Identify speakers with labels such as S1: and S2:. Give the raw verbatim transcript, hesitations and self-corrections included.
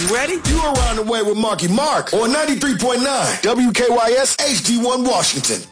S1: You ready?
S2: You around the way with Marky Mark on ninety-three point nine W K Y S H D one Washington.